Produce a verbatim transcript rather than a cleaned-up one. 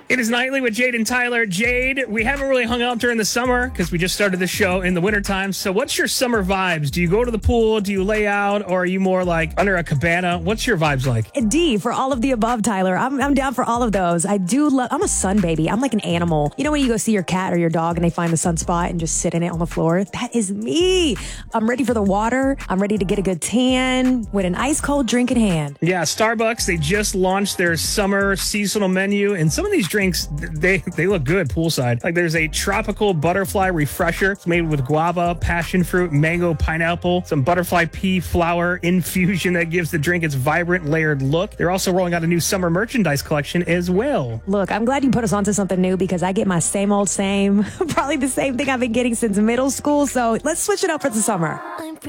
It is Nightly with Jade and Tyler. Jade, we haven't really hung out during the summer because we just started the show in the wintertime. So what's your summer vibes? Do you go to the pool? Do you lay out? Or are you more like under a cabana? What's your vibes like? D, for all of the above, Tyler. I'm, I'm down for all of those. I do love, I'm a sun baby. I'm like an animal. You know when you go see your cat or your dog and they find the sunspot and just sit in it on the floor? That is me. I'm ready for the water. I'm ready to get a good tan with an ice cold drink in hand. Yeah, Starbucks, they just launched their summer seasonal menu. And some of these drinks, they, they look good poolside. Like there's a tropical butterfly refresher. It's made with guava, passion fruit, mango, pineapple, some butterfly pea flower infusion that gives the drink its vibrant layered look. They're also rolling out a new summer merchandise collection as well. Look, I'm glad you put us onto something new because I get my same old same, probably the same thing I've been getting since middle school. So let's switch it up for the summer.